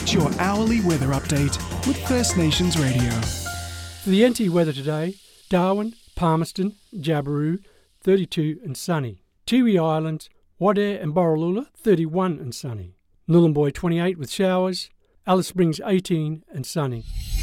Get your hourly weather update with First Nations Radio. For the NT weather today, Darwin, Palmerston, Jabiru, 32 and sunny. Tiwi Islands, Wadeye and Borroloola, 31 and sunny. Nhulunbuy, 28 with showers. Alice Springs, 18 and sunny.